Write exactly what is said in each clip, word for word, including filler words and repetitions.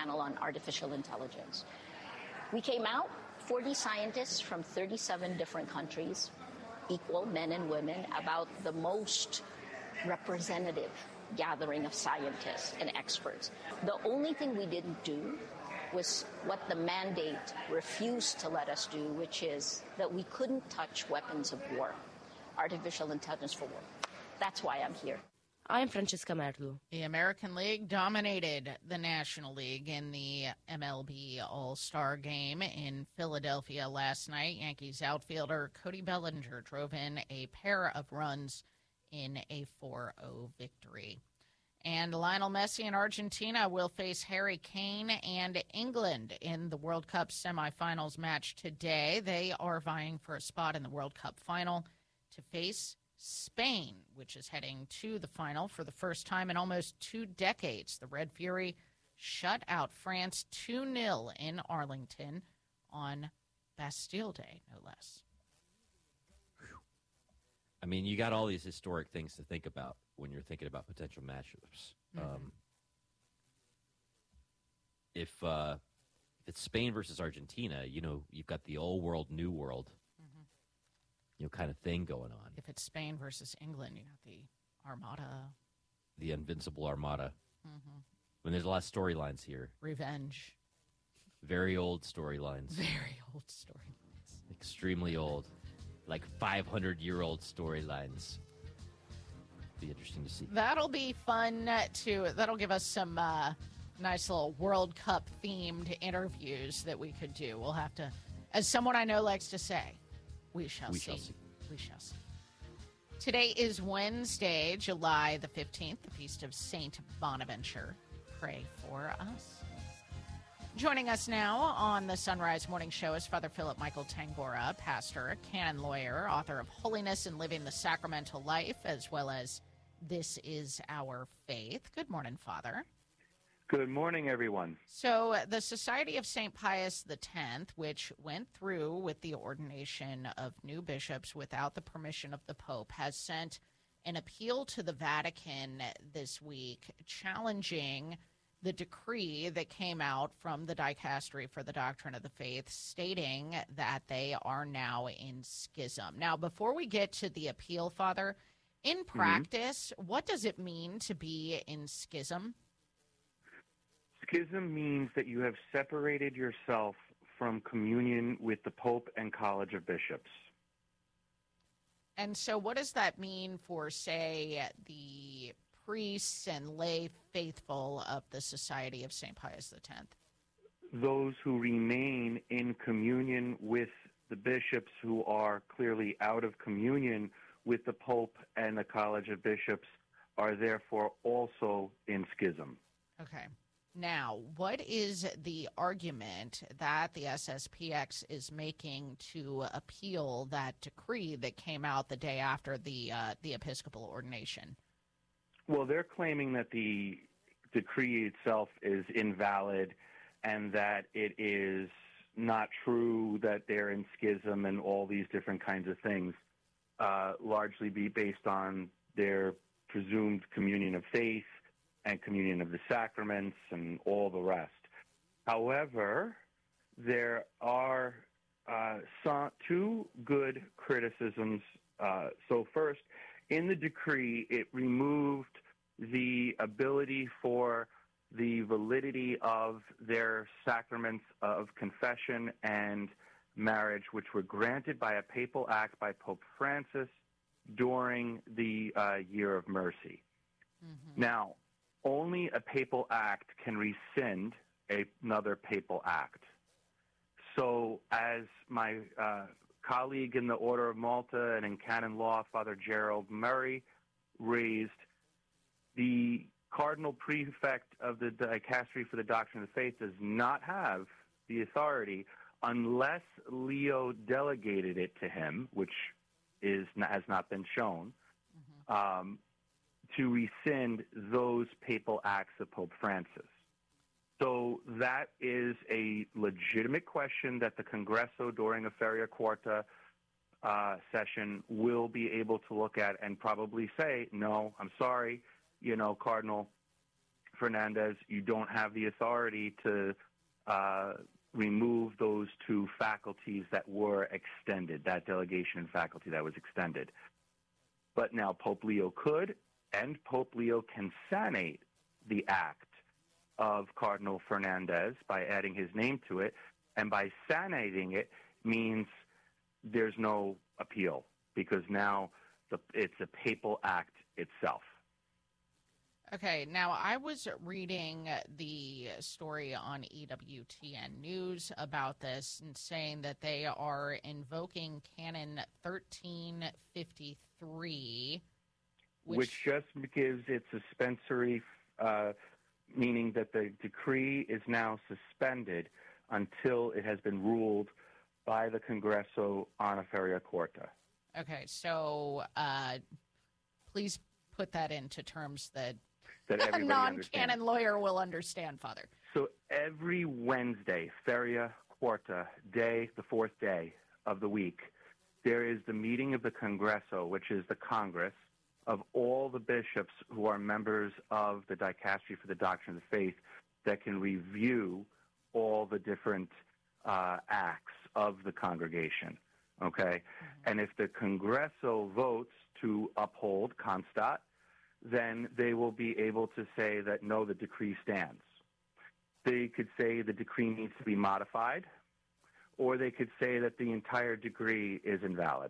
panel on artificial intelligence. We came out, forty scientists from thirty-seven different countries, equal men and women, about the most representative gathering of scientists and experts. The only thing we didn't do was what the mandate refused to let us do, which is that we couldn't touch weapons of war, artificial intelligence for war. That's why I'm here. I'm Francesca Merlo. The American League dominated the National League in the M L B All-Star Game in Philadelphia last night. Yankees outfielder Cody Bellinger drove in a pair of runs in a four oh victory. And Lionel Messi and Argentina will face Harry Kane and England in the World Cup semifinals match today. They are vying for a spot in the World Cup final to face Spain, which is heading to the final for the first time in almost two decades. The Red Fury shut out France two nil in Arlington on Bastille Day, no less. I mean, you got all these historic things to think about when you're thinking about potential matchups. Mm-hmm. Um, if, uh, if it's Spain versus Argentina, you know, you've got the old world, new world, mm-hmm. you know, kind of thing going on. If it's Spain versus England, you got the Armada. The Invincible Armada. Mm-hmm. When there's a lot of storylines here. Revenge. Very old storylines. Very old storylines. Extremely old. Like five hundred year old storylines. Be interesting to see. That'll be fun to, that'll give us some uh, nice little World Cup themed interviews that we could do. We'll have to, as someone I know likes to say, we shall we see. Shall see. We shall see. Today is Wednesday, July the fifteenth, the feast of Saint Bonaventure. Pray for us. Joining us now on the Sunrise Morning Show is Father Philip Michael Tangora, pastor, canon lawyer, author of Holiness and Living the Sacramental Life, as well as This Is Our Faith. Good morning, Father. Good morning, everyone. So the Society of Saint Pius X, which went through with the ordination of new bishops without the permission of the Pope, has sent an appeal to the Vatican this week challenging the decree that came out from the Dicastery for the Doctrine of the Faith stating that they are now in schism. Now, before we get to the appeal, Father, in practice, mm-hmm. what does it mean to be in schism? Schism means that you have separated yourself from communion with the Pope and College of Bishops. And so what does that mean for, say, the priests and lay faithful of the Society of Saint Pius X? Those who remain in communion with the bishops who are clearly out of communion with the Pope and the College of Bishops are therefore also in schism. Okay. Now, what is the argument that the S S P X is making to appeal that decree that came out the day after the uh, the Episcopal ordination? Well, they're claiming that the decree itself is invalid and that it is not true that they're in schism and all these different kinds of things, uh, largely be based on their presumed communion of faith and communion of the sacraments and all the rest. However, there are uh, some, two good criticisms. Uh, so first, in the decree, it removed the ability for the validity of their sacraments of confession and marriage, which were granted by a papal act by Pope Francis during the uh, Year of Mercy. Mm-hmm. Now, only a papal act can rescind a, another papal act. So as my uh, colleague in the Order of Malta and in canon law, Father Gerald Murray, raised, the Cardinal Prefect of the Dicastery for the Doctrine of the Faith does not have the authority unless Leo delegated it to him, which is has not been shown, mm-hmm. um, to rescind those papal acts of Pope Francis. So that is a legitimate question that the Congresso during a Feria Quarta uh, session will be able to look at and probably say, no, I'm sorry, you know, Cardinal, Fernandez, you don't have the authority to uh, remove those two faculties that were extended, that delegation and faculty that was extended. But now Pope Leo could, and Pope Leo can sanate the act of Cardinal Fernandez by adding his name to it, and by sanating it means there's no appeal, because now the, it's a papal act itself. Okay, now I was reading the story on E W T N News about this and saying that they are invoking Canon thirteen fifty-three, which, which just gives it suspensory, uh, meaning that the decree is now suspended until it has been ruled by the Congreso on a feria corta. Okay, so uh, please put that into terms that, that a everybody non-canon understands. lawyer will understand, Father. So every Wednesday, feria corta, day, the fourth day of the week, there is the meeting of the Congreso, which is the Congress of all the bishops who are members of the Dicastery for the Doctrine of the Faith that can review all the different uh, acts of the congregation, okay? Mm-hmm. And if the Congreso votes to uphold constat, then they will be able to say that, no, the decree stands. They could say the decree needs to be modified, or they could say that the entire decree is invalid,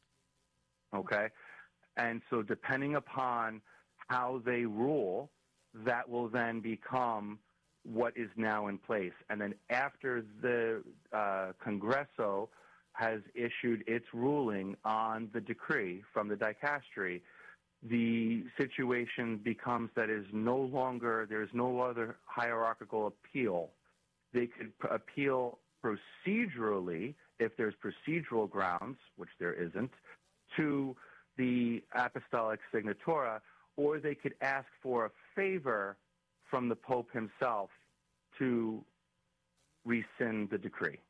okay? And so depending upon how they rule, that will then become what is now in place. And then after the uh, Congreso has issued its ruling on the decree from the dicastery, the situation becomes that is no longer, there's no other hierarchical appeal. They could p- appeal procedurally, if there's procedural grounds, which there isn't, to the Apostolic Signatura, or they could ask for a favor from the Pope himself to rescind the decree.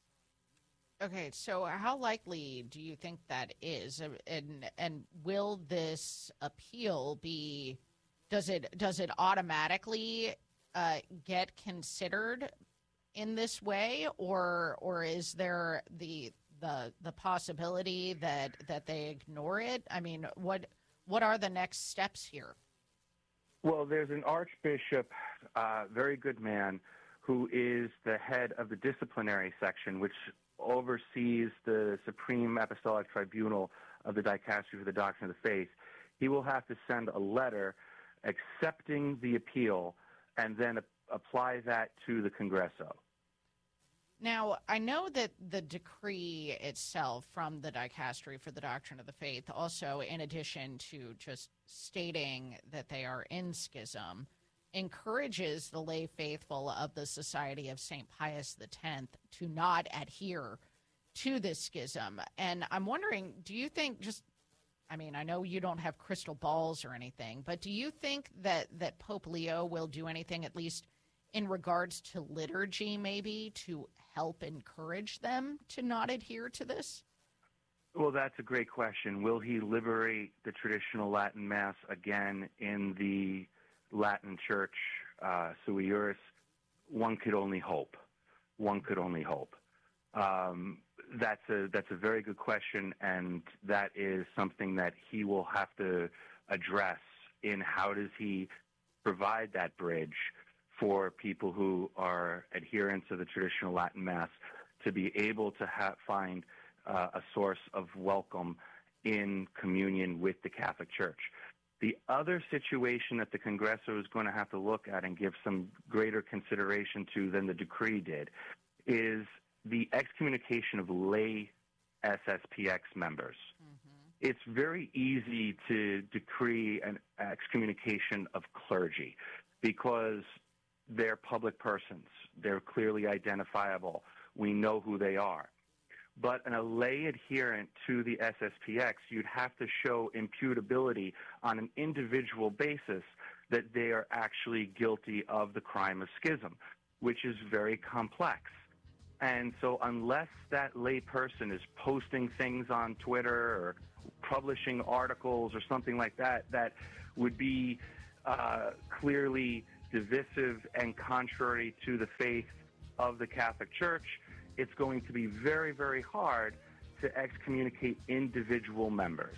Okay, so how likely do you think that is, and and will this appeal be? Does it does it automatically uh, get considered in this way, or or is there the the the possibility that that they ignore it? I mean, what what are the next steps here? Well, there's an archbishop, uh, very good man, who is the head of the disciplinary section, which oversees the Supreme Apostolic Tribunal of the Dicastery for the Doctrine of the Faith. He will have to send a letter accepting the appeal and then a- apply that to the Congreso. Now, I know that the decree itself from the Dicastery for the Doctrine of the Faith, also in addition to just stating that they are in schism, encourages the lay faithful of the Society of Saint Pius X to not adhere to this schism. And I'm wondering, do you think just, I mean, I know you don't have crystal balls or anything, but do you think that, that Pope Leo will do anything, at least in regards to liturgy, maybe, to help encourage them to not adhere to this? Well, that's a great question. Will he liberate the traditional Latin Mass again in the Latin Church, uh, sui juris? One could only hope. One could only hope. Um, that's a that's a very good question, and that is something that he will have to address in how does he provide that bridge for people who are adherents of the traditional Latin Mass to be able to ha- find uh, a source of welcome in communion with the Catholic Church. The other situation that the Congreso is going to have to look at and give some greater consideration to than the decree did is the excommunication of lay S S P X members. Mm-hmm. It's very easy to decree an excommunication of clergy because they're public persons. They're clearly identifiable. We know who they are. But in a lay adherent to the S S P X, you'd have to show imputability on an individual basis that they are actually guilty of the crime of schism, which is very complex. And so unless that lay person is posting things on Twitter or publishing articles or something like that that would be uh, clearly divisive and contrary to the faith of the Catholic Church, it's going to be very, very hard to excommunicate individual members.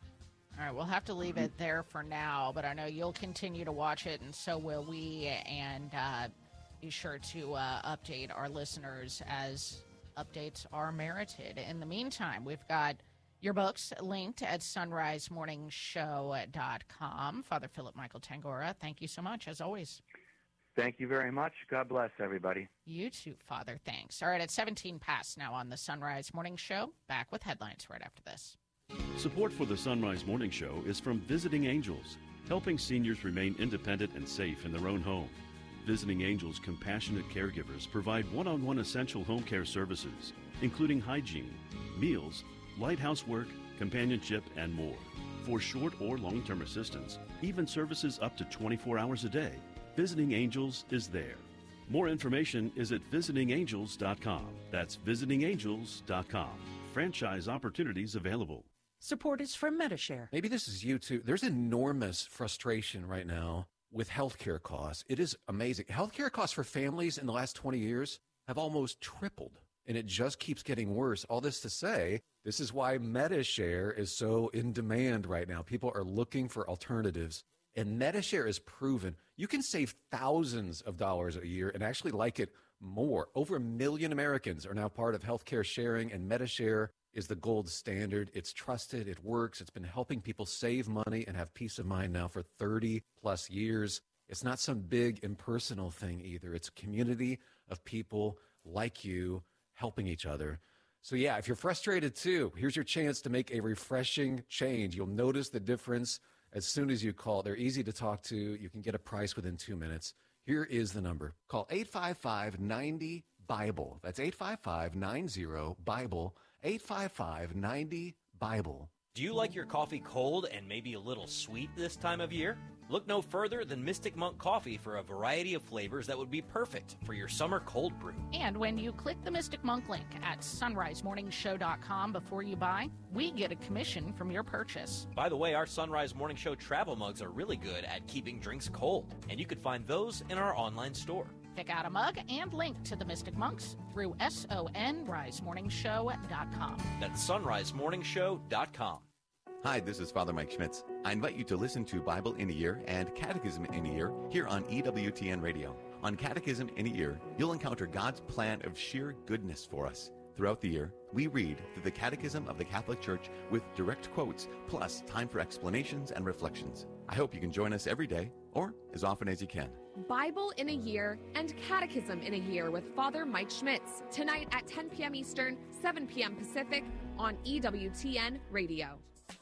All right, we'll have to leave it there for now, but I know you'll continue to watch it, and so will we, and uh, be sure to uh, update our listeners as updates are merited. In the meantime, we've got your books linked at sunrise morning show dot com. Father Philip Michael Tangora, thank you so much, as always. Thank you very much. God bless everybody. You too, Father. Thanks. All right, at seventeen past now on the Sunrise Morning Show. Back with headlines right after this. Support for the Sunrise Morning Show is from Visiting Angels, helping seniors remain independent and safe in their own home. Visiting Angels compassionate caregivers provide one-on-one essential home care services, including hygiene, meals, light housework, companionship, and more. For short or long-term assistance, even services up to twenty-four hours a day, Visiting Angels is there. More information is at visiting angels dot com. That's visiting angels dot com. Franchise opportunities available. Support is from Medi-Share. Maybe this is you too. There's enormous frustration right now with healthcare costs. It is amazing. Healthcare costs for families in the last twenty years have almost tripled, and it just keeps getting worse. All this to say, this is why Medi-Share is so in demand right now. People are looking for alternatives, and Medi-Share is proven you can save thousands of dollars a year and actually like it more. Over a million Americans are now part of healthcare sharing, and Medi-Share is the gold standard. It's trusted. It works. It's been helping people save money and have peace of mind now for thirty plus years. It's not some big impersonal thing either. It's a community of people like you helping each other. So yeah, if you're frustrated too, here's your chance to make a refreshing change. You'll notice the difference as soon as you call. They're easy to talk to. You can get a price within two minutes. Here is the number. Call eight five five, nine zero, BIBLE. That's eight five five, nine zero, BIBLE. eight five five, nine zero, BIBLE. Do you like your coffee cold and maybe a little sweet this time of year? Look no further than Mystic Monk Coffee for a variety of flavors that would be perfect for your summer cold brew. And when you click the Mystic Monk link at sunrise morning show dot com before you buy, we get a commission from your purchase. By the way, our Sunrise Morning Show travel mugs are really good at keeping drinks cold, and you can find those in our online store. Pick out a mug and link to the Mystic Monks through sunrise morning show dot com. That's sunrise morning show dot com. Hi, this is Father Mike Schmitz. I invite you to listen to Bible in a Year and Catechism in a Year here on E W T N Radio. On Catechism in a Year, you'll encounter God's plan of sheer goodness for us. Throughout the year, we read through the Catechism of the Catholic Church with direct quotes, plus time for explanations and reflections. I hope you can join us every day, or as often as you can. Bible in a Year and Catechism in a Year with Father Mike Schmitz, tonight at ten p.m. Eastern, seven p.m. Pacific on E W T N Radio.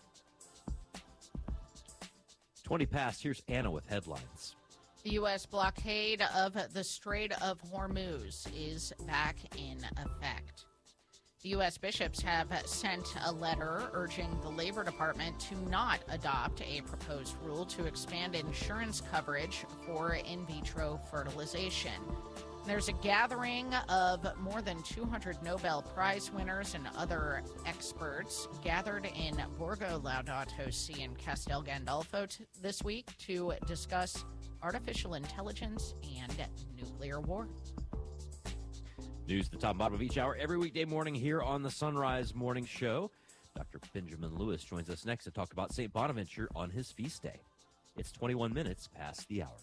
twenty past, here's Anna with headlines. The U S blockade of the Strait of Hormuz is back in effect. The U S bishops have sent a letter urging the Labor Department to not adopt a proposed rule to expand insurance coverage for in vitro fertilization. There's a gathering of more than two hundred Nobel Prize winners and other experts gathered in Borgo Laudato Si in Castel Gandolfo t- this week to discuss artificial intelligence and nuclear war. News at the top and bottom of each hour every weekday morning here on the Sunrise Morning Show. Doctor Benjamin Lewis joins us next to talk about Saint Bonaventure on his feast day. It's twenty-one minutes past the hour.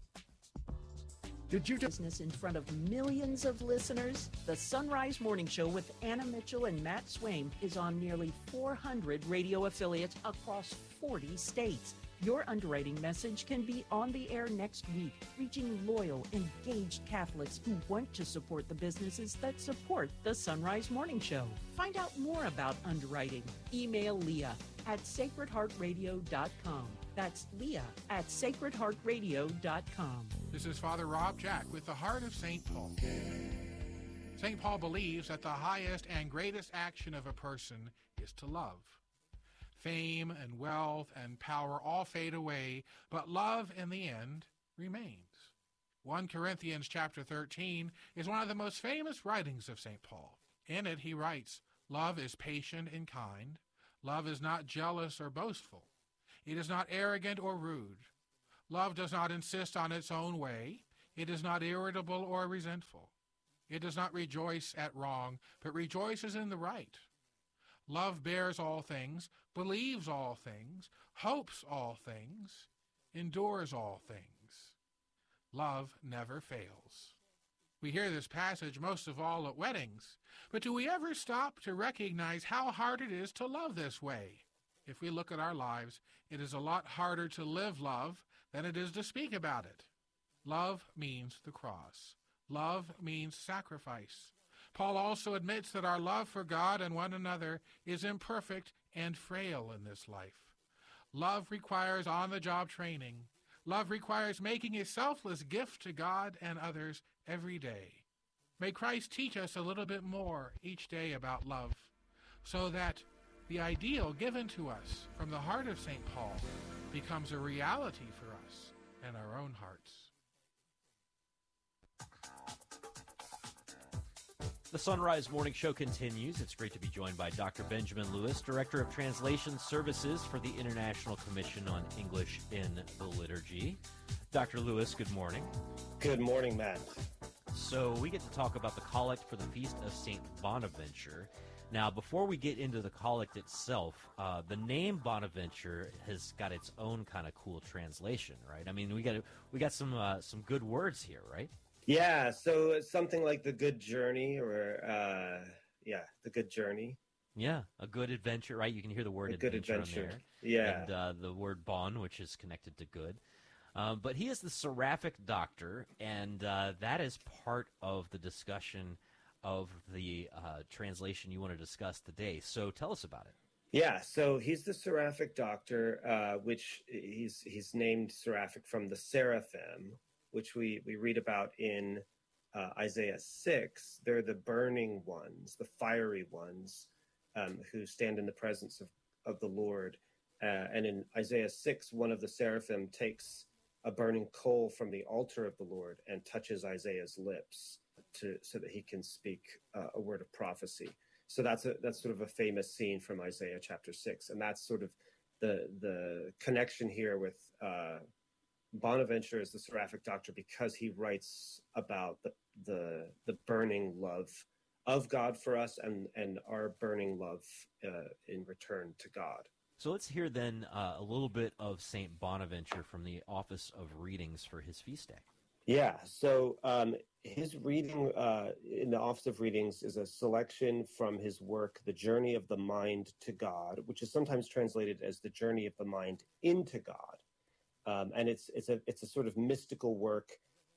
Did you business in front of millions of listeners? The Sunrise Morning Show with Anna Mitchell and Matt Swain is on nearly four hundred radio affiliates across forty states. Your underwriting message can be on the air next week, reaching loyal, engaged Catholics who want to support the businesses that support the Sunrise Morning Show. Find out more about underwriting. Email Leah at sacred heart radio dot com. That's Leah at sacred heart radio dot com. This is Father Rob Jack with the Heart of Saint Paul. Saint Paul believes that the highest and greatest action of a person is to love. Fame and wealth and power all fade away, but love in the end remains. First Corinthians chapter thirteen is one of the most famous writings of Saint Paul. In it he writes, "Love is patient and kind. Love is not jealous or boastful. It is not arrogant or rude. Love does not insist on its own way. It is not irritable or resentful. It does not rejoice at wrong, but rejoices in the right. Love bears all things, believes all things, hopes all things, endures all things. Love never fails. We hear this passage most of all at weddings, but do we ever stop to recognize how hard it is to love this way? If we look at our lives, it is a lot harder to live love than it is to speak about it. Love means the cross. Love means sacrifice. Paul also admits that our love for God and one another is imperfect and frail in this life. Love requires on-the-job training. Love requires making a selfless gift to God and others every day. May Christ teach us a little bit more each day about love, so that the ideal given to us from the heart of Saint Paul becomes a reality for us in our own hearts. The Sunrise Morning Show continues. It's great to be joined by Doctor Benjamin Lewis, Director of Translation Services for the International Commission on English in the Liturgy. Doctor Lewis, good morning. Good morning, Matt. So we get to talk about the collect for the Feast of Saint Bonaventure. Now, before we get into the collect itself, uh, the name Bonaventure has got its own kind of cool translation, right? I mean, we got we got some uh, some good words here, right? Yeah, so it's something like the good journey, or uh, yeah, the good journey. Yeah, a good adventure, right? You can hear the word a adventure, good adventure on there. Yeah, and uh, the word bon, which is connected to good. Uh, but he is the seraphic doctor, and uh, that is part of the discussion of the uh, translation you want to discuss today. So tell us about it. Yeah, so he's the seraphic doctor, uh, which he's he's named seraphic from the seraphim, which we, we read about in uh, Isaiah six. They're the burning ones, the fiery ones, um, who stand in the presence of, of the Lord. Uh, and in Isaiah six, one of the seraphim takes a burning coal from the altar of the Lord and touches Isaiah's lips to so that he can speak uh, a word of prophecy. So that's a, that's sort of a famous scene from Isaiah chapter six. And that's sort of the, the connection here with uh, Bonaventure is the seraphic doctor because he writes about the, the the burning love of God for us and, and our burning love uh, in return to God. So let's hear then uh, a little bit of Saint Bonaventure from the Office of Readings for his feast day. Yeah, so um, his reading uh, in the Office of Readings is a selection from his work, The Journey of the Mind to God, which is sometimes translated as The Journey of the Mind into God. Um, and it's it's a it's a sort of mystical work,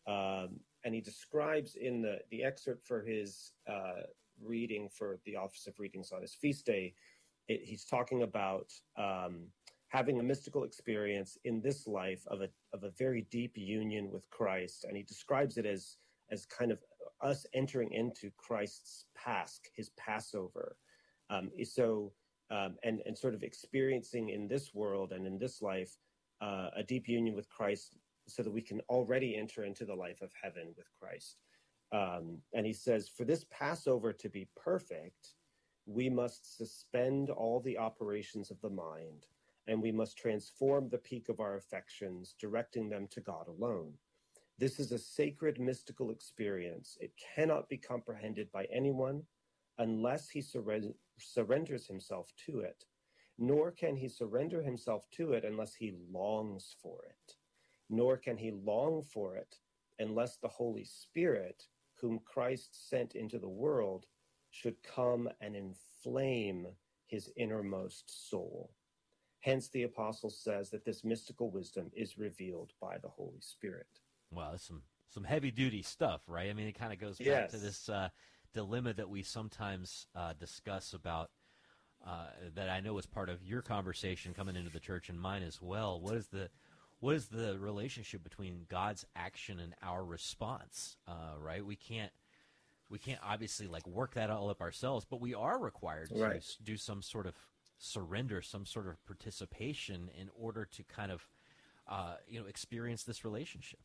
um, and he describes in the, the excerpt for his uh, reading for the Office of Readings on his feast day, it, he's talking about um, having a mystical experience in this life of a of a very deep union with Christ, and he describes it as as kind of us entering into Christ's Pasch, his Passover. Um, so um, and and sort of experiencing in this world and in this life. Uh, a deep union with Christ so that we can already enter into the life of heaven with Christ. Um, and he says, for this Passover to be perfect, we must suspend all the operations of the mind, and we must transform the peak of our affections, directing them to God alone. This is a sacred mystical experience. It cannot be comprehended by anyone unless he surre- surrenders himself to it. Nor can he surrender himself to it unless he longs for it. Nor can he long for it unless the Holy Spirit, whom Christ sent into the world, should come and inflame his innermost soul. Hence, the apostle says that this mystical wisdom is revealed by the Holy Spirit. Wow, that's some, some heavy-duty stuff, right? I mean, it kind of goes back yes. to this uh, dilemma that we sometimes uh, discuss about Uh, that I know is part of your conversation coming into the church and mine as well. What is the what is the relationship between God's action and our response? Uh, right? We can't we can't obviously like work that all up ourselves, but we are required to right. do some sort of surrender, some sort of participation in order to kind of uh, you know experience this relationship.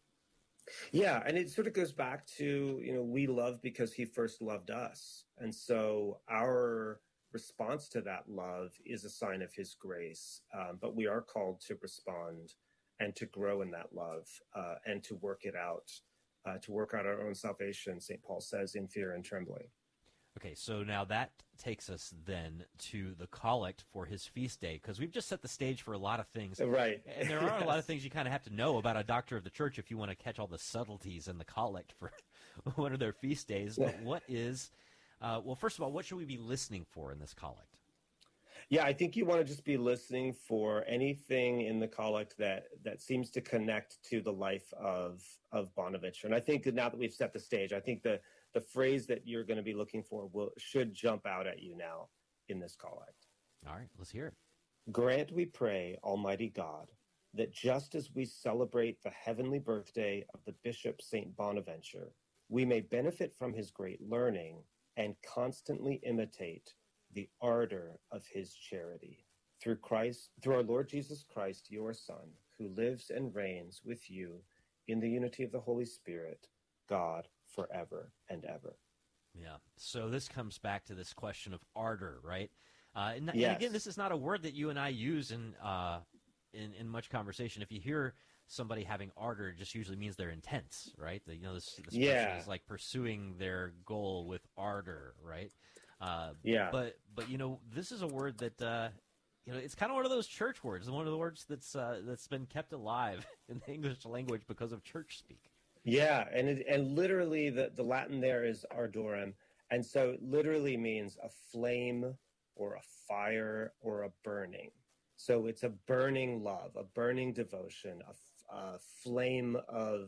Yeah, and it sort of goes back to you know we love because He first loved us, and so our response to that love is a sign of His grace, um, but we are called to respond and to grow in that love uh, and to work it out, uh, to work out our own salvation, Saint Paul says, in fear and trembling. Okay, so now that takes us then to the collect for his feast day, because we've just set the stage for a lot of things. Right. And there are Yes. a lot of things you kind of have to know about a doctor of the church if you want to catch all the subtleties in the collect for one of their feast days. But what is, uh, well, first of all, what should we be listening for in this collect? Yeah, I think you want to just be listening for anything in the collect that that seems to connect to the life of of Bonaventure. And I think that now that we've set the stage, I think the the phrase that you're going to be looking for will should jump out at you now in this collect. All right, let's hear it. Grant, we pray, Almighty God, that just as we celebrate the heavenly birthday of the Bishop Saint Bonaventure, we may benefit from his great learning and constantly imitate the ardor of his charity. Through Christ, through our Lord Jesus Christ, your Son, who lives and reigns with you in the unity of the Holy Spirit, God, forever and ever. Yeah. So this comes back to this question of ardor, right? Uh, and, Yes. and again, this is not a word that you and I use in, uh, in in much conversation. If you hear somebody having ardor, it just usually means they're intense, right? The, you know, this, this Yeah. person is like pursuing their goal with ardor, right? Uh, Yeah. But but you know, this is a word that uh, you know, it's kind of one of those church words, one of the words that's uh, that's been kept alive in the English language because of church speak. Yeah, and it, and literally the, the Latin there is ardorem, and so it literally means a flame or a fire or a burning. So it's a burning love, a burning devotion, a, f- a flame of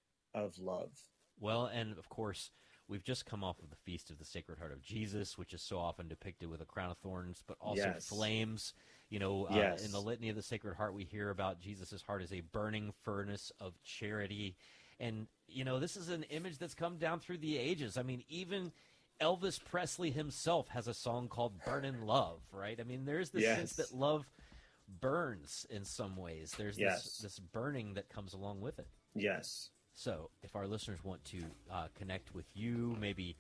of love. Well, and of course, we've just come off of the Feast of the Sacred Heart of Jesus, which is so often depicted with a crown of thorns, but also Yes. flames. You know, uh, Yes. in the Litany of the Sacred Heart, we hear about Jesus' heart as a burning furnace of charity. And, you know, this is an image that's come down through the ages. I mean, even Elvis Presley himself has a song called Burnin' Love, right? I mean, there's this Yes. sense that love burns in some ways. There's Yes. this, this burning that comes along with it. Yes. So if our listeners want to uh, connect with you, maybe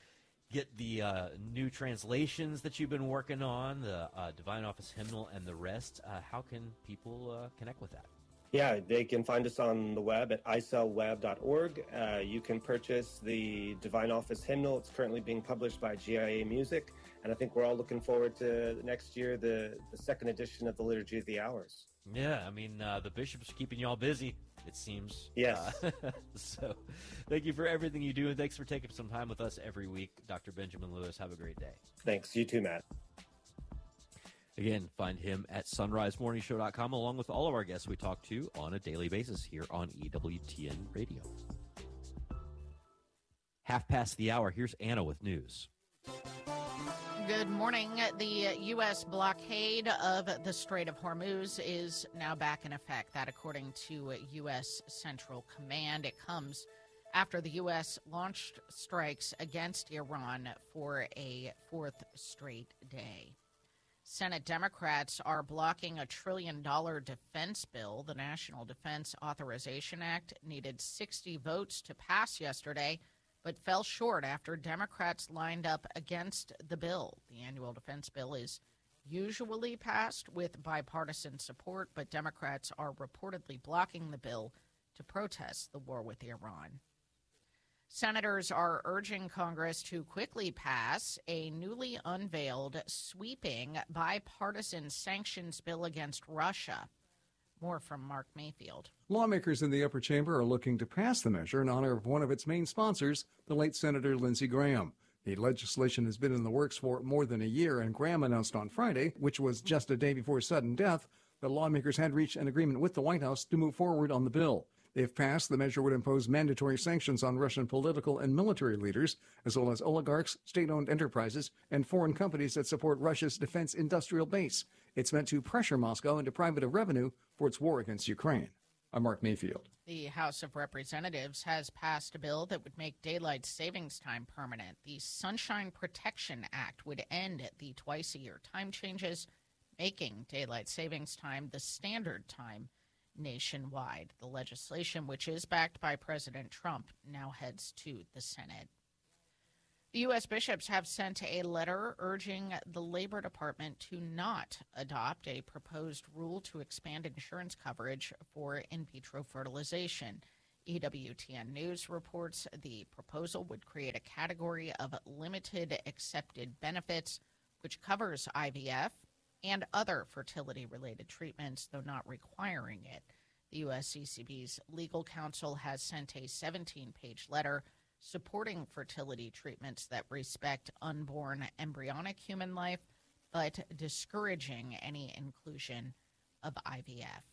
get the uh, new translations that you've been working on, the uh, Divine Office Hymnal and the rest, uh, how can people uh, connect with that? Yeah, they can find us on the web at i c e l web dot org. Uh, you can purchase the Divine Office Hymnal. It's currently being published by G I A Music, and I think we're all looking forward to next year, the, the second edition of the Liturgy of the Hours. Yeah, I mean, uh, the bishops are keeping you all busy, it seems. Yes. Uh, so thank you for everything you do, and thanks for taking some time with us every week. Doctor Benjamin Lewis, have a great day. Thanks. You too, Matt. Again, find him at sunrise morning show dot com along with all of our guests we talk to on a daily basis here on E W T N Radio. Half past the hour, here's Anna with news. Good morning. The U S blockade of the Strait of Hormuz is now back in effect. That, according to U S Central Command, it comes after the U S launched strikes against Iran for a fourth straight day. Senate Democrats are blocking a trillion dollar defense bill. The National Defense Authorization Act needed sixty votes to pass yesterday, but fell short after Democrats lined up against the bill. The annual defense bill is usually passed with bipartisan support, but Democrats are reportedly blocking the bill to protest the war with Iran. Senators are urging Congress to quickly pass a newly unveiled, sweeping, bipartisan sanctions bill against Russia. More from Mark Mayfield. Lawmakers in the upper chamber are looking to pass the measure in honor of one of its main sponsors, the late Senator Lindsey Graham. The legislation has been in the works for more than a year, and Graham announced on Friday, which was just a day before his sudden death, that lawmakers had reached an agreement with the White House to move forward on the bill. If passed, the measure would impose mandatory sanctions on Russian political and military leaders, as well as oligarchs, state-owned enterprises, and foreign companies that support Russia's defense industrial base. It's meant to pressure Moscow and deprive it of revenue for its war against Ukraine. I'm Mark Mayfield. The House of Representatives has passed a bill that would make daylight savings time permanent. The Sunshine Protection Act would end the twice-a-year time changes, making daylight savings time the standard time nationwide. The legislation, which is backed by President Trump, now heads to the Senate. The U S bishops have sent a letter urging the Labor Department to not adopt a proposed rule to expand insurance coverage for in vitro fertilization. E W T N News reports the proposal would create a category of limited accepted benefits, which covers I V F and other fertility-related treatments, though not requiring it. The U S C C B's legal counsel has sent a seventeen-page letter supporting fertility treatments that respect unborn embryonic human life, but discouraging any inclusion of I V F.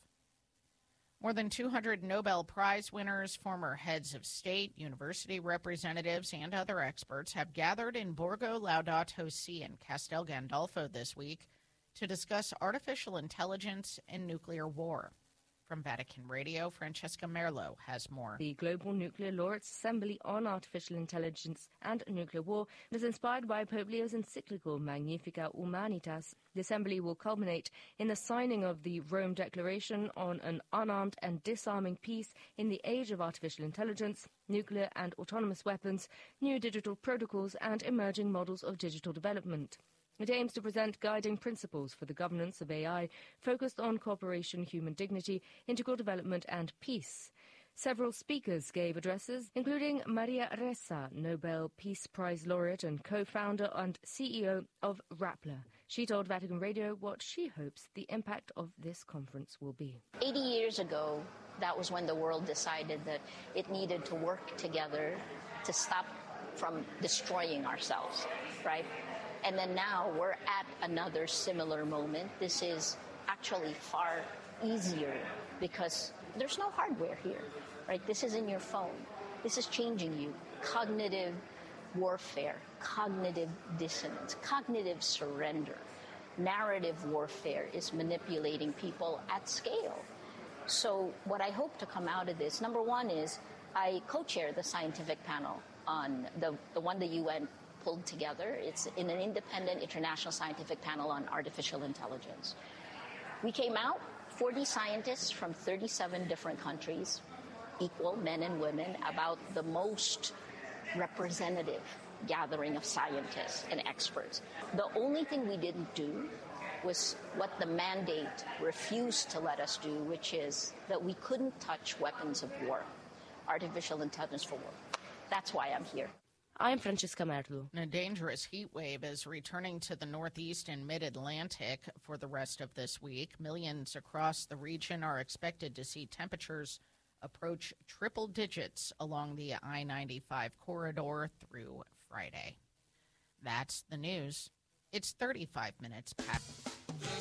More than two hundred Nobel Prize winners, former heads of state, university representatives, and other experts have gathered in Borgo Laudato Si in Castel Gandolfo this week to discuss artificial intelligence and nuclear war. From Vatican Radio, Francesca Merlo has more. The Global Nuclear Laureates Assembly on Artificial Intelligence and Nuclear War is inspired by Pope Leo's encyclical Magnificat Humanitas. The assembly will culminate in the signing of the Rome Declaration on an unarmed and disarming peace in the age of artificial intelligence, nuclear and autonomous weapons, new digital protocols, and emerging models of digital development. It aims to present guiding principles for the governance of A I, focused on cooperation, human dignity, integral development, and peace. Several speakers gave addresses, including Maria Ressa, Nobel Peace Prize laureate and co-founder and C E O of Rappler. She told Vatican Radio what she hopes the impact of this conference will be. eighty years ago, that was when the world decided that it needed to work together to stop from destroying ourselves, right? And then now we're at another similar moment. This is actually far easier because there's no hardware here, right? This is in your phone. This is changing you. Cognitive warfare, cognitive dissonance, cognitive surrender. Narrative warfare is manipulating people at scale. So what I hope to come out of this, number one is I co-chair the scientific panel on the, the one the U N pulled together. It's in an independent international scientific panel on artificial intelligence. We came out, forty scientists from thirty-seven different countries, equal men and women, about the most representative gathering of scientists and experts. The only thing we didn't do was what the mandate refused to let us do, which is that we couldn't touch weapons of war, artificial intelligence for war. That's why I'm here. I'm Francesca Merlo. A dangerous heat wave is returning to the Northeast and Mid-Atlantic for the rest of this week. Millions across the region are expected to see temperatures approach triple digits along the I ninety-five corridor through Friday. That's the news. It's thirty-five minutes past. The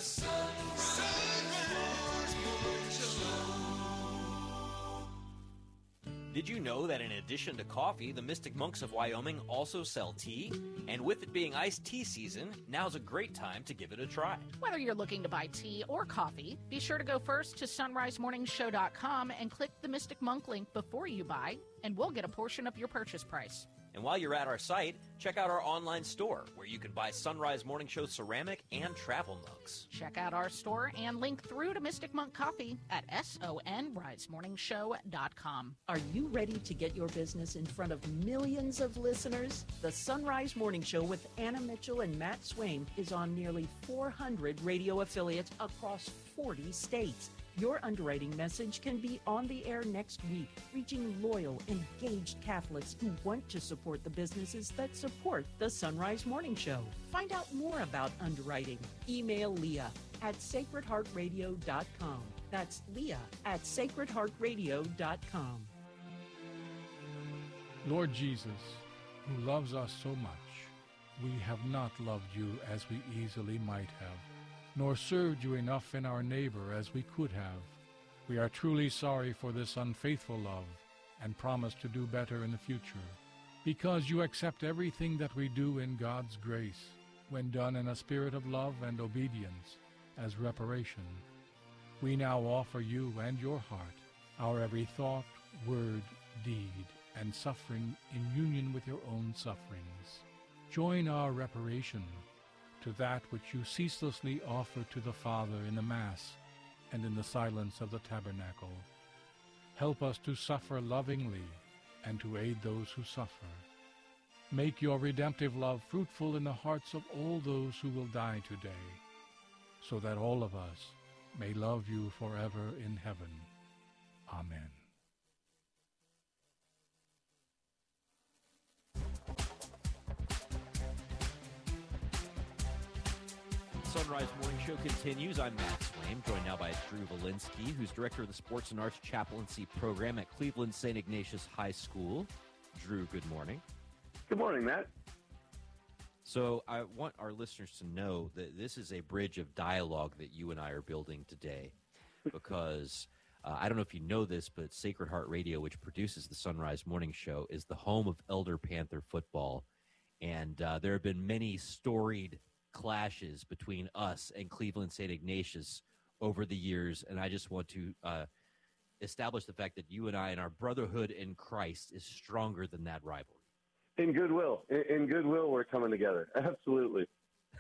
Did you know that in addition to coffee, the Mystic Monks of Wyoming also sell tea? And with it being iced tea season, now's a great time to give it a try. Whether you're looking to buy tea or coffee, be sure to go first to sunrise morning show dot com and click the Mystic Monk link before you buy, and we'll get a portion of your purchase price. And while you're at our site, check out our online store where you can buy Sunrise Morning Show ceramic and travel mugs. Check out our store and link through to Mystic Monk Coffee at sunrise morning show dot com. Are you ready to get your business in front of millions of listeners? The Sunrise Morning Show with Anna Mitchell and Matt Swaim is on nearly four hundred radio affiliates across forty states. Your underwriting message can be on the air next week, reaching loyal, engaged Catholics who want to support the businesses that support the Sunrise Morning Show. Find out more about underwriting. Email Leah at sacred heart radio dot com. That's Leah at sacred heart radio dot com. Lord Jesus, who loves us so much, we have not loved you as we easily might have, nor served you enough in our neighbor as we could have. We are truly sorry for this unfaithful love and promise to do better in the future, because you accept everything that we do in God's grace, when done in a spirit of love and obedience, as reparation. We now offer you and your heart our every thought, word, deed, and suffering in union with your own sufferings. Join our reparation to that which you ceaselessly offer to the Father in the Mass and in the silence of the tabernacle. Help us to suffer lovingly and to aid those who suffer. Make your redemptive love fruitful in the hearts of all those who will die today, so that all of us may love you forever in heaven. Amen. Sunrise Morning Show continues. I'm Matt Swaim, joined now by Drew Valinsky, who's director of the Sports and Arts Chaplaincy Program at Cleveland Saint Ignatius High School. Drew, good morning. Good morning, Matt. So I want our listeners to know that this is a bridge of dialogue that you and I are building today, because uh, I don't know if you know this, but Sacred Heart Radio, which produces the Sunrise Morning Show, is the home of Elder Panther football. And uh, there have been many storied clashes between us and Cleveland Saint Ignatius over the years, and I just want to uh, establish the fact that you and I and our brotherhood in Christ is stronger than that rivalry. In goodwill. In, in goodwill, we're coming together. Absolutely.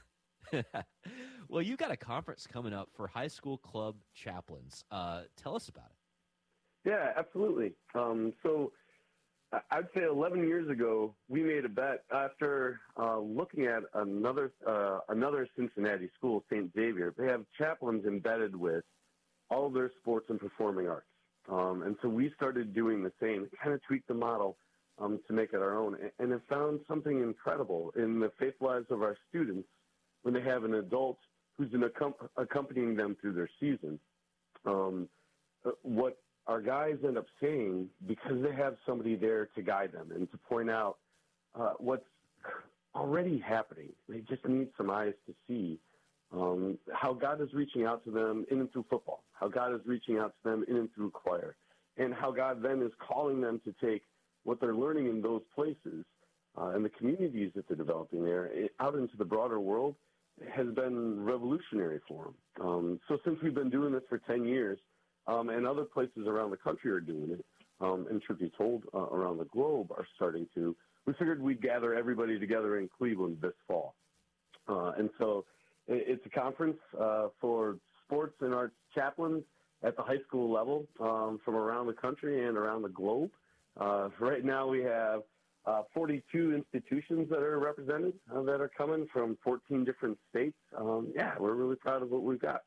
Well, you got a conference coming up for high school club chaplains. Uh, tell us about it. Yeah, absolutely. Um, so I'd say eleven years ago, we made a bet after uh, looking at another uh, another Cincinnati school, Saint Xavier. They have chaplains embedded with all of their sports and performing arts. Um, and so we started doing the same, kind of tweaked the model um, to make it our own, and have found something incredible in the faith lives of our students when they have an adult who's been accom- accompanying them through their season. Um, what our guys end up saying, because they have somebody there to guide them and to point out uh, what's already happening. They just need some eyes to see um, how God is reaching out to them in and through football, how God is reaching out to them in and through choir, and how God then is calling them to take what they're learning in those places uh, and the communities that they're developing there out into the broader world has been revolutionary for them. Um, so since we've been doing this for ten years, Um, and other places around the country are doing it, um, and truth be told, uh, around the globe are starting to. We figured we'd gather everybody together in Cleveland this fall. Uh, and so it, it's a conference uh, for sports and arts chaplains at the high school level um, from around the country and around the globe. Uh, right now we have uh, forty-two institutions that are represented uh, that are coming from fourteen different states. Um, yeah, we're really proud of what we've got.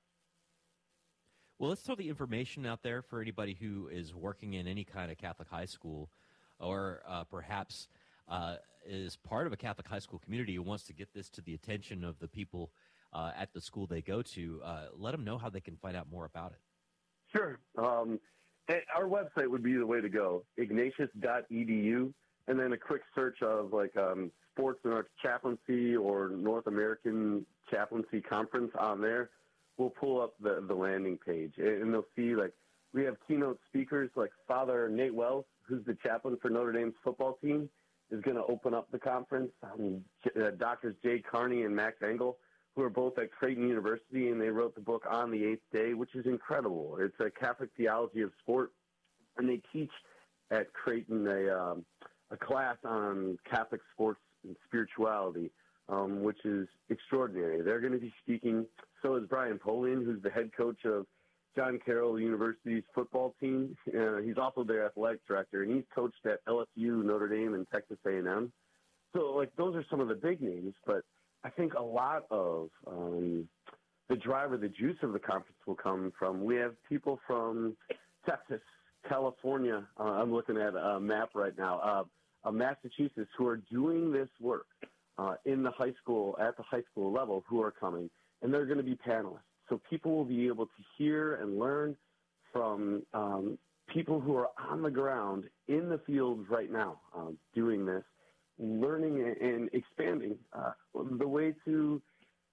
Well, let's throw the information out there for anybody who is working in any kind of Catholic high school, or uh, perhaps uh, is part of a Catholic high school community who wants to get this to the attention of the people uh, at the school they go to. Uh, let them know how they can find out more about it. Sure. Um, our website would be the way to go, ignatius dot e d u, and then a quick search of like um, Sports and Arts Chaplaincy or North American Chaplaincy Conference on there. We'll pull up the, the landing page, and they'll see, like, we have keynote speakers like Father Nate Wells, who's the chaplain for Notre Dame's football team, is going to open up the conference. Um, uh, Doctors Jay Carney and Max Engel, who are both at Creighton University, and they wrote the book On the Eighth Day, which is incredible. It's a Catholic theology of sport, and they teach at Creighton a, um, a class on Catholic sports and spirituality, um, which is extraordinary. They're going to be speaking. So is Brian Polian, who's the head coach of John Carroll University's football team. Uh, he's also their athletic director, and he's coached at L S U, Notre Dame, and Texas A and M. So, like, those are some of the big names, but I think a lot of um, the driver, the juice of the conference will come from, we have people from Texas, California. Uh, I'm looking at a map right now, uh, uh, Massachusetts, who are doing this work uh, in the high school, at the high school level, who are coming. And they're going to be panelists. So people will be able to hear and learn from um, people who are on the ground in the field right now uh, doing this, learning and expanding uh, the way to,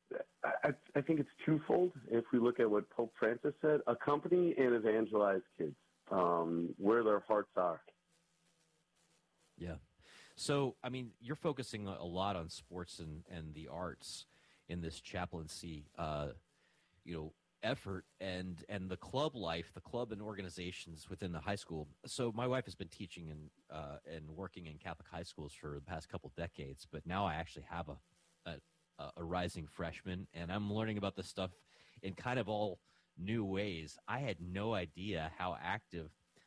I, I think it's twofold. If we look at what Pope Francis said, accompany and evangelize kids um, where their hearts are. Yeah. So, I mean, you're focusing a lot on sports and, and the arts in this chaplaincy, uh, you know, effort and and the club life, the club and organizations within the high school. So my wife has been teaching and uh, and working in Catholic high schools for the past couple decades, but now I actually have a, a a rising freshman, and I'm learning about this stuff in kind of all new ways. I had no idea how active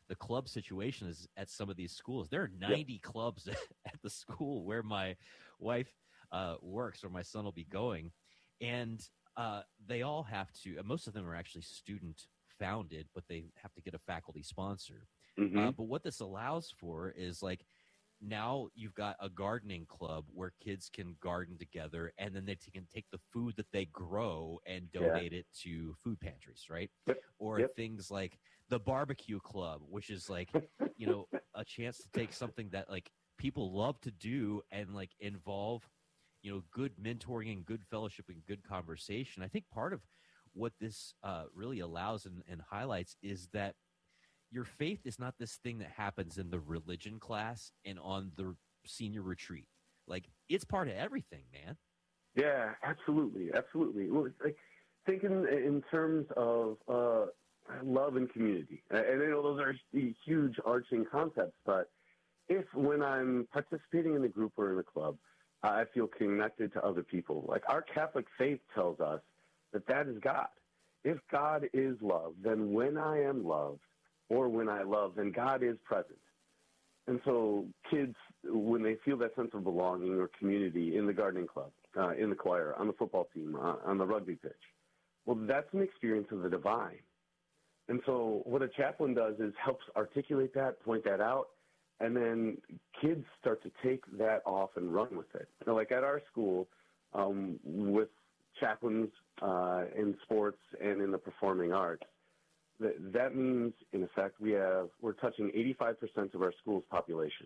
the club situation is at some of these schools. There are ninety yep. clubs at the school where my wife uh, works, or my son will be going, and uh, they all have to. Uh, most of them are actually student founded, but they have to get a faculty sponsor. Mm-hmm. Uh, but what this allows for is like now you've got a gardening club where kids can garden together, and then they t- can take the food that they grow and donate yeah. it to food pantries, right? Yep. Or yep. things like the barbecue club, which is like, you know, a chance to take something that like people love to do and like involve, you know, good mentoring and good fellowship and good conversation. I think part of what this uh, really allows and, and highlights is that your faith is not this thing that happens in the religion class and on the senior retreat. Like, it's part of everything, man. Yeah, absolutely, absolutely. Well, it's like thinking in terms of uh, love and community. And I know those are huge arching concepts, but if when I'm participating in a group or in a club, I feel connected to other people. Like, our Catholic faith tells us that that is God. If God is love, then when I am loved, or when I love, then God is present. And so kids, when they feel that sense of belonging or community in the gardening club, uh, in the choir, on the football team, uh, on the rugby pitch, well, that's an experience of the divine. And so what a chaplain does is helps articulate that, point that out, and then kids start to take that off and run with it. So like at our school, um, with chaplains uh, in sports and in the performing arts, that, that means, in effect, we have, we're touching eighty-five percent of our school's population.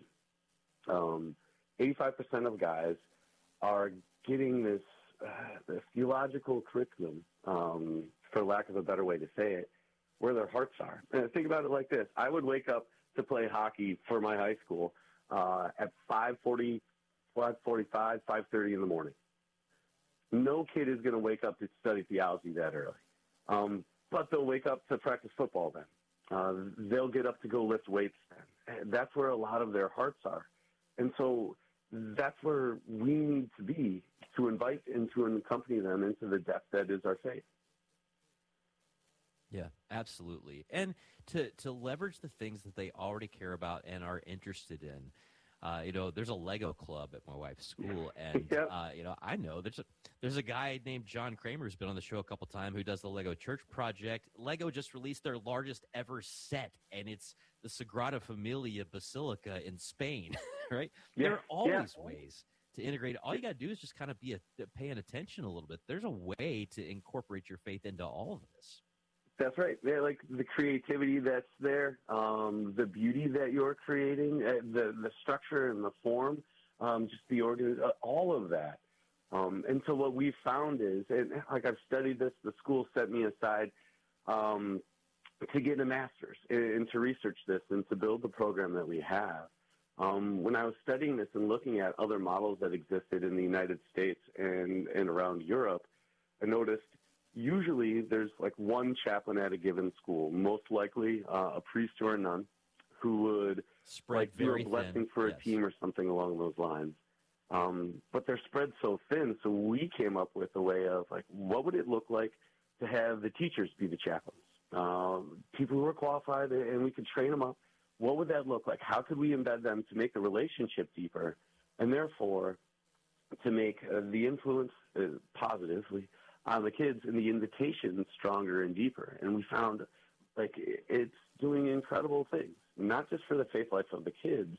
Um, eighty-five percent of guys are getting this, uh, this theological curriculum, um, for lack of a better way to say it, where their hearts are. And think about it like this. I would wake up to play hockey for my high school uh, at five forty, five forty-five, five thirty in the morning. No kid is going to wake up to study theology that early. Um, but they'll wake up to practice football then. Uh, they'll get up to go lift weights then. And that's where a lot of their hearts are. And so that's where we need to be to invite and to accompany them into the depth that is our faith. Yeah, absolutely. And to, to leverage the things that they already care about and are interested in. Uh, you know, there's a Lego club at my wife's school, and yep. uh, you know, I know there's a there's a guy named John Kramer who's been on the show a couple times who does the Lego Church Project. Lego just released their largest ever set, and it's the Sagrada Familia Basilica in Spain. Right? Yeah. There are always yeah. ways to integrate. All you got to do is just kind of be a, paying attention a little bit. There's a way to incorporate your faith into all of this. That's right. They're like the creativity that's there, um, the beauty that you're creating, uh, the the structure and the form, um, just the organ, uh, all of that. Um, and so what we've found is, and like I've studied this, the school set me aside um, to get a master's and to research this and to build the program that we have. Um, when I was studying this and looking at other models that existed in the United States and, and around Europe, I noticed usually there's like one chaplain at a given school, most likely uh, a priest or a nun, who would spread like very do a blessing thin. for yes. a team or something along those lines. Um, but they're spread so thin, so we came up with a way of like, what would it look like to have the teachers be the chaplains, uh, people who are qualified, and we could train them up. What would that look like? How could we embed them to make the relationship deeper, and therefore to make uh, the influence uh, positively on the kids and the invitation stronger and deeper? And we found like it's doing incredible things, not just for the faith life of the kids,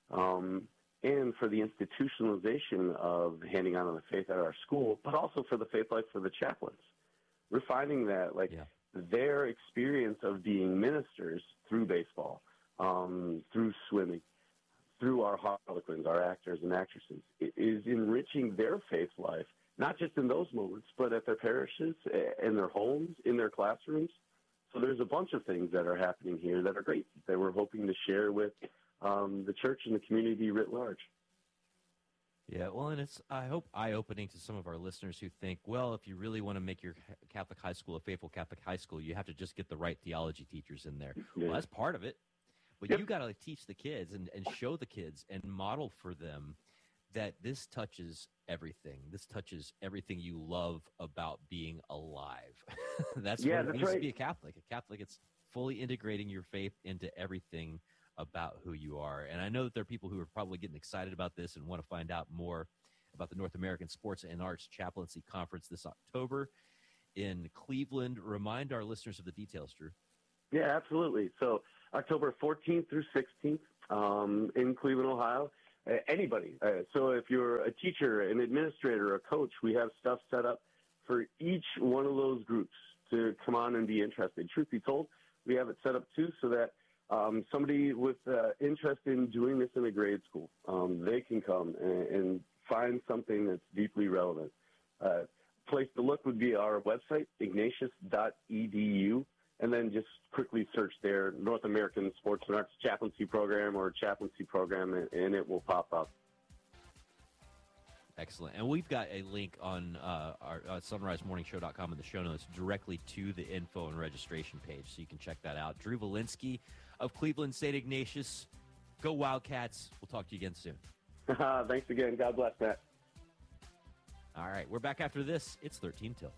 um, and for the institutionalization of handing on the faith at our school, but also for the faith life for the chaplains. We're finding that like yeah. their experience of being ministers through baseball, um, through swimming, through our harlequins, our actors and actresses, is enriching their faith life, not just in those moments, but at their parishes, in their homes, in their classrooms. So there's a bunch of things that are happening here that are great that we're hoping to share with um, the church and the community writ large. Yeah, well, and it's, I hope, eye-opening to some of our listeners who think, well, if you really want to make your Catholic high school a faithful Catholic high school, you have to just get the right theology teachers in there. Yeah. Well, that's part of it. But yep. you got to like, teach the kids and, and show the kids and model for them that this touches everything. This touches everything you love about being alive. That's yeah, what it that's means right. to be a Catholic. A Catholic, it's fully integrating your faith into everything about who you are. And I know that there are people who are probably getting excited about this and want to find out more about the North American Sports and Arts Chaplaincy Conference this October in Cleveland. Remind our listeners of the details, Drew. Yeah, absolutely. So October fourteenth through sixteenth um, in Cleveland, Ohio. Uh, anybody. Uh, so if you're a teacher, an administrator, a coach, we have stuff set up for each one of those groups to come on and be interested. Truth be told, we have it set up too so that um, somebody with uh, interest in doing this in a grade school, um, they can come and, and find something that's deeply relevant. Uh, place to look would be our website, ignatius dot e d u, and then just quickly search there, North American Sports and Arts Chaplaincy Program or Chaplaincy Program, and, and it will pop up. Excellent. And we've got a link on uh, our uh, sunrise morning show dot com in the show notes directly to the info and registration page, so you can check that out. Drew Valinsky of Cleveland Saint Ignatius. Go Wildcats. We'll talk to you again soon. Thanks again. God bless, Matt. All right. We're back after this. It's thirteen till.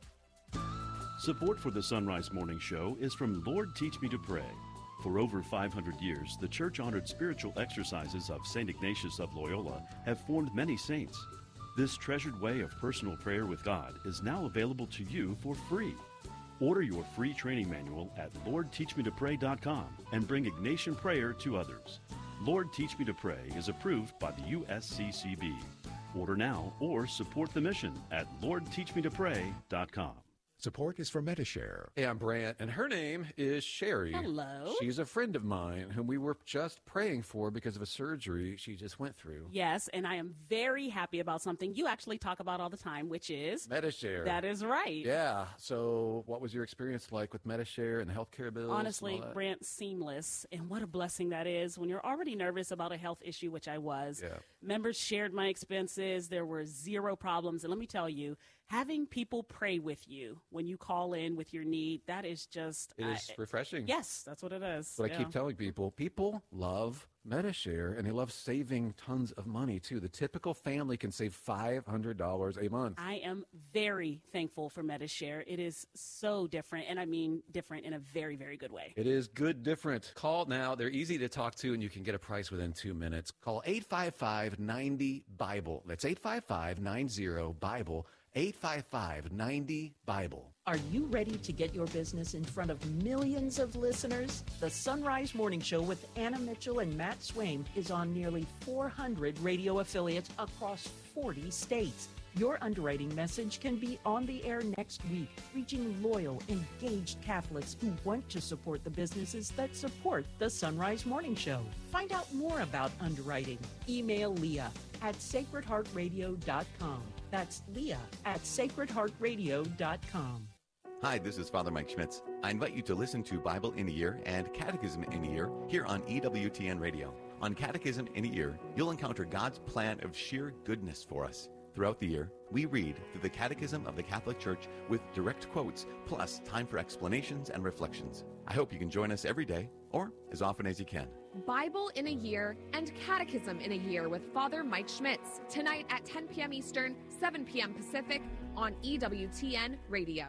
Support for the Sunrise Morning Show is from Lord Teach Me to Pray. For over five hundred years, the church-honored spiritual exercises of Saint Ignatius of Loyola have formed many saints. This treasured way of personal prayer with God is now available to you for free. Order your free training manual at lord teach me to pray dot com and bring Ignatian prayer to others. Lord Teach Me to Pray is approved by the U S C C B. Order now or support the mission at lord teach me to pray dot com. Support is for Medi-Share. Hey, I'm Brant, and her name is Sherry. Hello. She's a friend of mine whom we were just praying for because of a surgery she just went through. Yes, and I am very happy about something you actually talk about all the time, which is Medi-Share. That is right. Yeah. So what was your experience like with Medi-Share and the healthcare bills? Honestly, Brant, seamless. And what a blessing that is when you're already nervous about a health issue, which I was. Yeah. Members shared my expenses. There were zero problems. And let me tell you, having people pray with you when you call in with your need, that is just... It is I, refreshing. Yes, that's what it is. But yeah. I keep telling people, people love Medi-Share, and they love saving tons of money, too. The typical family can save five hundred dollars a month. I am very thankful for Medi-Share. It is so different, and I mean different in a very, very good way. It is good different. Call now. They're easy to talk to, and you can get a price within two minutes. Call eight five five, nine zero, Bible. That's eight five five, nine zero, Bible. eight five five, nine zero, Bible. Are you ready to get your business in front of millions of listeners? The Sunrise Morning Show with Anna Mitchell and Matt Swaim is on nearly four hundred radio affiliates across forty states. Your underwriting message can be on the air next week, reaching loyal, engaged Catholics who want to support the businesses that support the Sunrise Morning Show. Find out more about underwriting. Email Leah at sacred heart radio dot com. That's Leah at sacred heart radio dot com. Hi, this is Father Mike Schmitz. I invite you to listen to Bible in a Year and Catechism in a Year here on E W T N Radio. On Catechism in a Year, you'll encounter God's plan of sheer goodness for us. Throughout the year, we read through the Catechism of the Catholic Church with direct quotes, plus time for explanations and reflections. I hope you can join us every day, or as often as you can. Bible in a Year and Catechism in a Year with Father Mike Schmitz, tonight at ten p.m. Eastern, seven p.m. Pacific on E W T N Radio.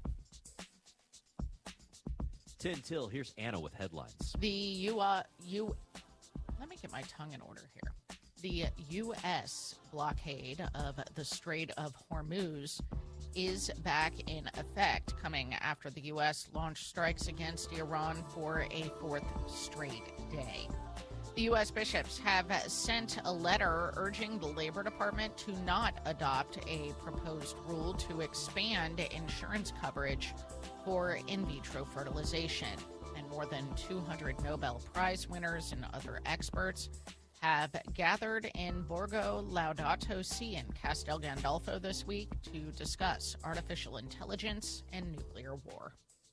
ten till, here's Anna with headlines. The U, uh, U, let me get my tongue in order here. The U S blockade of the Strait of Hormuz is back in effect, coming after the U S launched strikes against Iran for a fourth straight day. The U S bishops have sent a letter urging the Labor Department to not adopt a proposed rule to expand insurance coverage for in vitro fertilization. And more than two hundred Nobel Prize winners and other experts have gathered in Borgo Laudato Si in Castel Gandolfo this week to discuss artificial intelligence and nuclear war.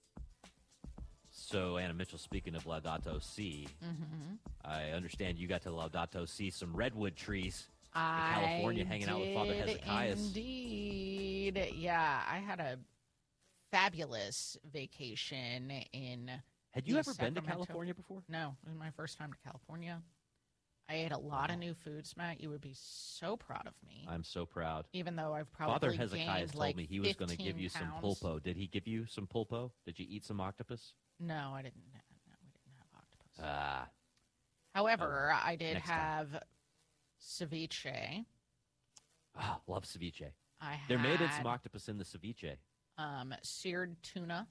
So, Anna Mitchell, speaking of Laudato Si, Mm-hmm. I understand you got to Laudato Si some redwood trees in I California hanging out with Father did Hezekiah. Indeed. Yeah, I had a fabulous vacation in Had you the ever been to Sacramento- California before? No, it was my first time to California. I ate a lot of new foods, Matt. You would be so proud of me. I'm so proud. Even though I've Father probably Hezekiah gained told like me he was going to give you fifteen some pounds. pulpo. Did he give you some pulpo? Did you eat some octopus? No, I didn't. Ah. However, Oh, I did next time. have ceviche. Ah, love ceviche. I There may have been had, some octopus in the ceviche. um, seared tuna,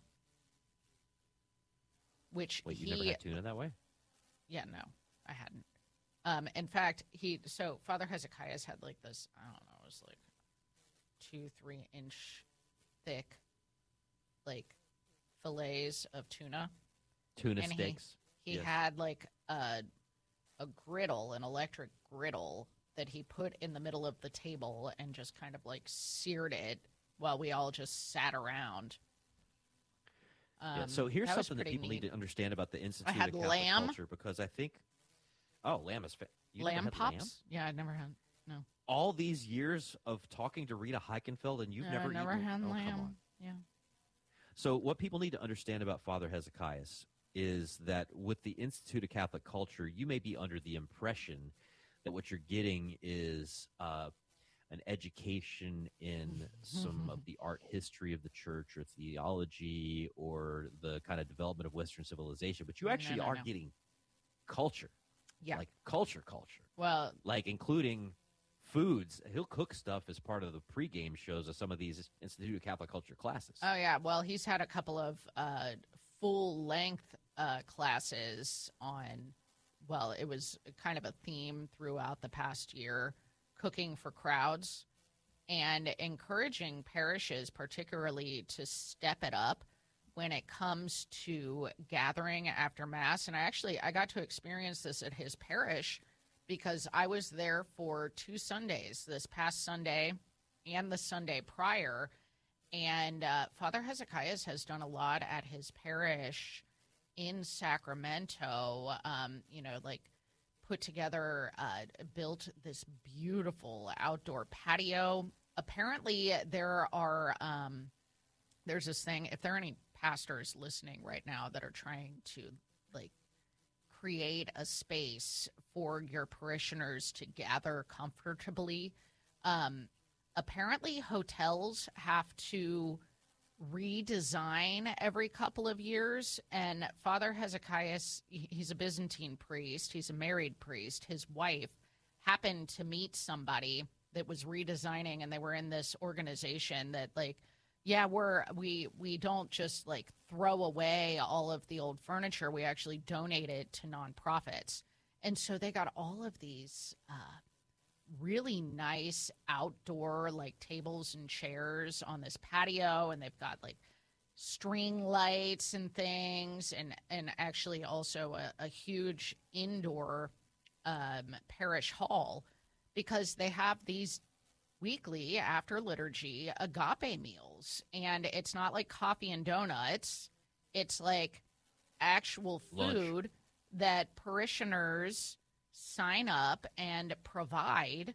which Wait, you he never had tuna that way? Yeah, no, I hadn't. Um, in fact, he so Father Hezekiah's had like this. I don't know, it was like two, three inch thick, like fillets of tuna. Tuna And he- steaks. He, Yes. had like a a griddle, an electric griddle that he put in the middle of the table and just kind of like seared it while we all just sat around. yeah. Um, So here's that was something that pretty people neat. need to understand about the Institute had of Catholic lamb. Culture, because I think, oh, lamb is fa- you never Lamb had pops. lamb? Yeah, I never had. No, All these years of talking to Rita Heichenfeld, and you've Yeah, never I never eaten had oh, lamb. Come on. Yeah. So what people need to understand about Father Hezekiah is that with the Institute of Catholic Culture, you may be under the impression that what you're getting is uh, an education in some of the art history of the church or theology or the kind of development of Western civilization, but you No, actually no, are no. getting culture. Yeah. Like culture, culture. Well, like including foods. He'll cook stuff as part of the pregame shows of some of these Institute of Catholic Culture classes. Oh yeah, well he's had a couple of uh, full length uh, classes on. Well, it was kind of a theme throughout the past year, cooking for crowds, and encouraging parishes, particularly, to step it up when it comes to gathering after Mass. And I actually I got to experience this at his parish because I was there for two Sundays, this past Sunday and the Sunday prior. And uh, Father Hezekiah has done a lot at his parish in Sacramento, um, you know, like put together, uh, built this beautiful outdoor patio. Apparently there are, um, there's this thing, if there are any pastors listening right now that are trying to like create a space for your parishioners to gather comfortably, um, apparently hotels have to redesign every couple of years. And Father Hezekiah, he's a Byzantine priest. He's a married priest. His wife happened to meet somebody that was redesigning, and they were in this organization that like, yeah, we're, we, we don't just like throw away all of the old furniture. We actually donate it to nonprofits. And so they got all of these, uh, really nice outdoor like tables and chairs on this patio, and they've got like string lights and things, and and actually also a, a huge indoor um, parish hall, because they have these weekly after liturgy agape meals, and it's not like coffee and donuts, it's like actual food Lunch. that parishioners sign up and provide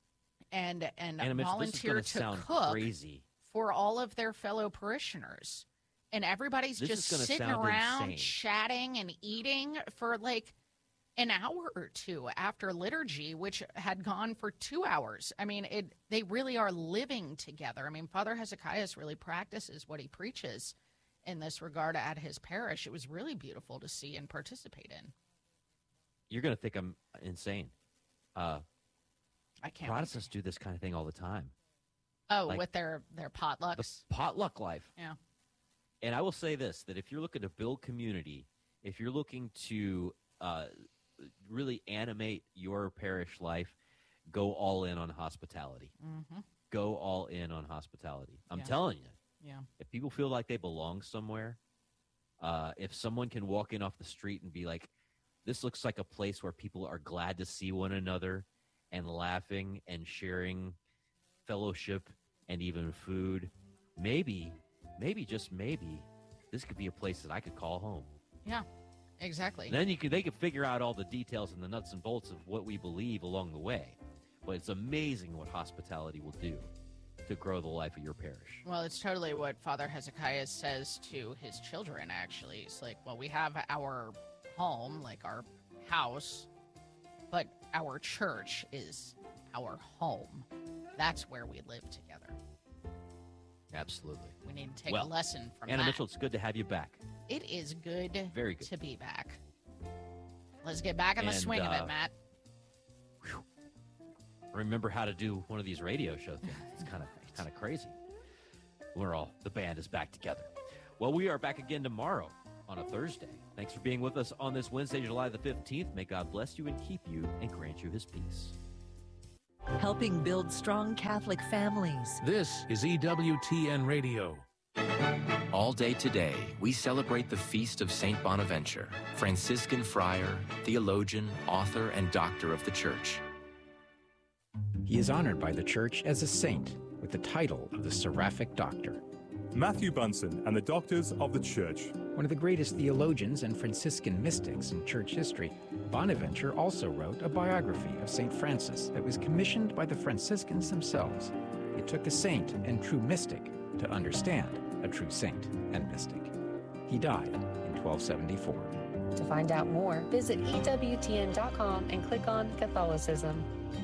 and and Anna Mitch, this is volunteer gonna to sound cook crazy. for all of their fellow parishioners. And everybody's This is just gonna sitting sound around insane. chatting and eating for like an hour or two after liturgy, which had gone for two hours. I mean, it they really are living together. I mean, Father Hezekiah really practices what he preaches in this regard at his parish. It was really beautiful to see and participate in. You're going to think I'm insane. Uh, I can't. Protestants do this kind of thing all the time. Oh, Like, with their their potlucks. Potluck life. Yeah. And I will say this, that if you're looking to build community, if you're looking to uh, really animate your parish life, go all in on hospitality. Mm-hmm. Go all in on hospitality. I'm Yeah. telling you. Yeah. If people feel like they belong somewhere, uh, if someone can walk in off the street and be like, this looks like a place where people are glad to see one another and laughing and sharing fellowship and even food, maybe, maybe, just maybe, this could be a place that I could call home. Yeah, exactly. And then you could, they could figure out all the details and the nuts and bolts of what we believe along the way. But it's amazing what hospitality will do to grow the life of your parish. Well, it's totally what Father Hezekiah says to his children, actually. It's like, well, we have our home, like our house, but our church is our home. That's where we live together. Absolutely. We need to take well, a lesson from Anna that. Mitchell, it's good to have you back. It is good, Very good. to be back. Let's get back in the And, swing of uh, it, Matt. Remember how to do one of these radio show things. It's kind of kind of crazy. We're all, the band is back together. Well, we are back again tomorrow on a Thursday. Thanks for being with us on this Wednesday, July the fifteenth. May God bless you and keep you and grant you his peace. Helping build strong Catholic families. This is E W T N Radio. All day today, we celebrate the feast of Saint Bonaventure, Franciscan friar, theologian, author, and doctor of the Church. He is honored by the Church as a saint with the title of the Seraphic Doctor. Matthew Bunson and the Doctors of the Church. One of the greatest theologians and Franciscan mystics in church history, Bonaventure also wrote a biography of Saint Francis that was commissioned by the Franciscans themselves. It took a saint and true mystic to understand a true saint and mystic. He died in twelve seventy-four. To find out more, visit E W T N dot com and click on Catholicism.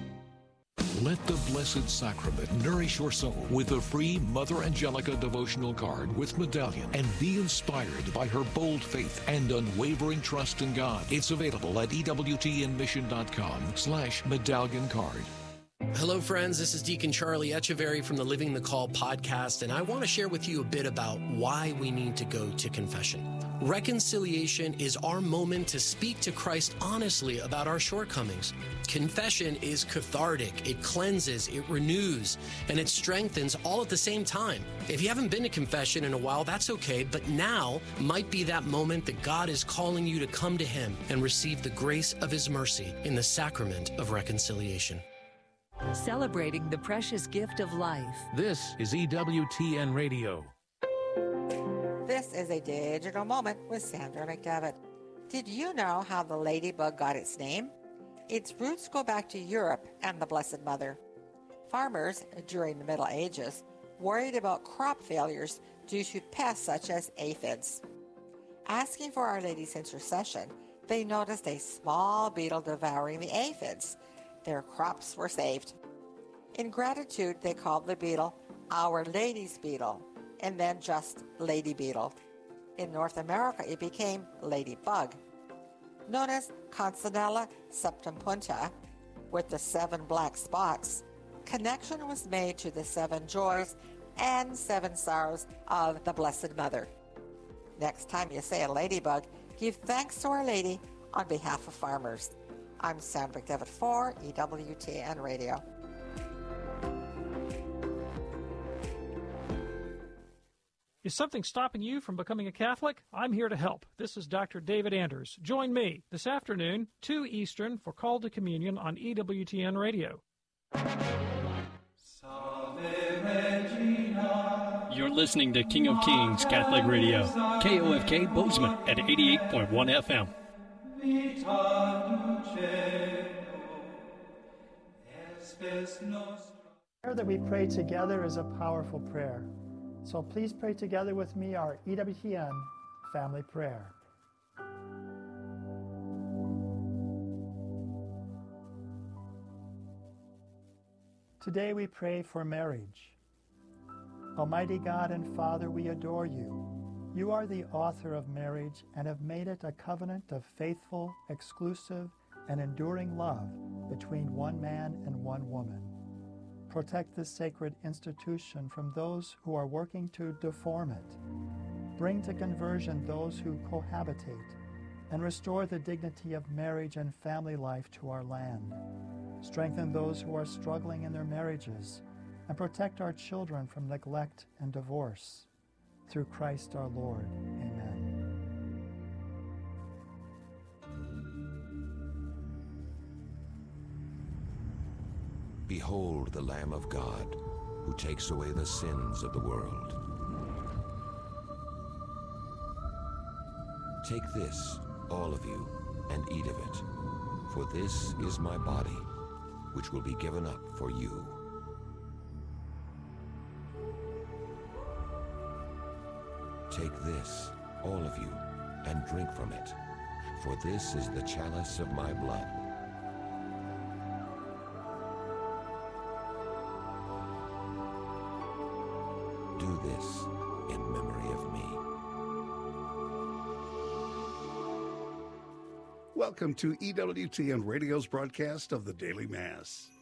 Let the Blessed Sacrament nourish your soul with a free Mother Angelica devotional card with medallion and be inspired by her bold faith and unwavering trust in God. It's available at E W T N mission dot com slash medallion card. Hello, friends. This is Deacon Charlie Echeverry from the Living the Call podcast, and I want to share with you a bit about why we need to go to confession. Reconciliation is our moment to speak to Christ honestly about our shortcomings. Confession is cathartic, it cleanses, it renews, and it strengthens all at the same time. If you haven't been to confession in a while, that's okay, but now might be that moment that God is calling you to come to Him and receive the grace of His mercy in the sacrament of reconciliation. Celebrating the precious gift of life. This is E W T N Radio. This is a digital moment with Sandra McDevitt. Did you know how the ladybug got its name? Its roots go back to Europe and the Blessed Mother. Farmers, during the Middle Ages, worried about crop failures due to pests such as aphids. Asking for Our Lady's intercession, they noticed a small beetle devouring the aphids. Their crops were saved. In gratitude, they called the beetle Our Lady's beetle, and then just lady beetle. In North America, it became ladybug. Known as Consinella septempunta, with the seven black spots, connection was made to the seven joys and seven sorrows of the Blessed Mother. Next time you say a ladybug, give thanks to Our Lady on behalf of farmers. I'm Sandra McDevitt for E W T N Radio. Is something stopping you from becoming a Catholic? I'm here to help. This is Doctor David Anders. Join me this afternoon, two Eastern, for Call to Communion on E W T N Radio. You're listening to King of Kings Catholic Radio, K O F K Bozeman at eighty-eight point one F M. The prayer that we pray together is a powerful prayer. So please pray together with me our E W T N family prayer. Today we pray for marriage. Almighty God and Father, we adore you. You are the author of marriage and have made it a covenant of faithful, exclusive, and enduring love between one man and one woman. Protect this sacred institution from those who are working to deform it. Bring to conversion those who cohabitate, and restore the dignity of marriage and family life to our land. Strengthen those who are struggling in their marriages, and protect our children from neglect and divorce. Through Christ our Lord. Amen. Behold the Lamb of God, who takes away the sins of the world. Take this, all of you, and eat of it, for this is my body, which will be given up for you. Take this, all of you, and drink from it, for this is the chalice of my blood. Do this in memory of me. Welcome to E W T N Radio's broadcast of the Daily Mass.